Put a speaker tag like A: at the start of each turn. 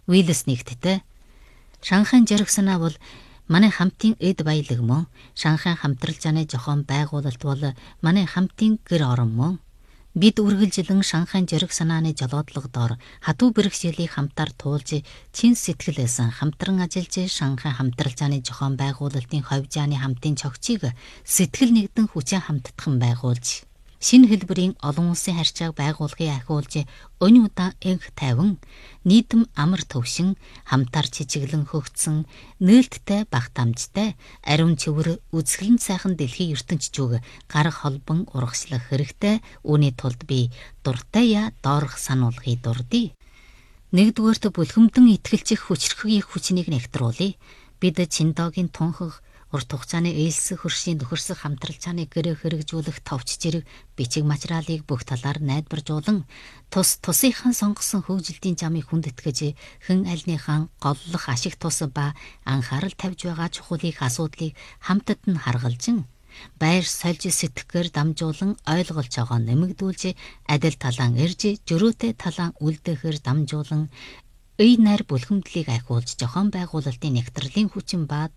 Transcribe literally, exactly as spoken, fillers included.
A: Уиллс нэгттэй. Шанхайн зориг санаа бол манай хамтын эд баялаг мөн. Шанхайн хамтрал заны зохион байгуулалт бол манай хамтын гэр орон мөн. Бид үргэлжлэн Шанхайн зориг санааны жолоодлогодоор хатуу бэрхшээлийг хамтаар туулж, чин сэтгэлээсэн хамтран ажиллаж Шанхайн хамтрал заны зохион байгуулалтын ховжааны хамтын цогцыг сэтгэл нэгдэн хүчин хамтдхан байгуулж, шинэ хэлбэрийн олон улсын харьцааг байгуулахыг ахиулж, өнь удаан энх тайван, нийтэм амар төвшин, хамтаар чижиглэн хөгжсөн, нээлттэй багтаамжтай, ариун цэвэр, үзэсгэлэн сайхан дэлхийн ертөнц зүг гарах холбон урагшлах хэрэгтэй. Үүний тулд би дуртай я доорх сануулгыг дурдъя. Нэгдүгээрт бүлхэмдэн итгэлчих хүчрхгийн хүчнийг нэгтруулъя. Бид Чиндогийн тунхаг урт хугацааны ээлсэх хөршийн нөхөрсөх хамтрал цааны гэрээ хэрэгжүүлэх товч зэрэг бичиг материалыг бүх талаар найдваржуулан тус тусынхан сонгосон хөгжилтийн замыг хүндэтгэж хэн альныхан голлох ашиг тус ба анхаарал тавьж байгаа чухлыг асуудлыг хамтад нь харгалжин байр сольж сэтгэхээр дамжуулан ойлголж байгаа нэмэгдүүлж адил талаан ирж жөрөөтэй талаан үлдээхээр дамжуулан үй найр бүлхэмдлийг ахиулж зохион байгуулалтын нэгтрэлийн хүчин ба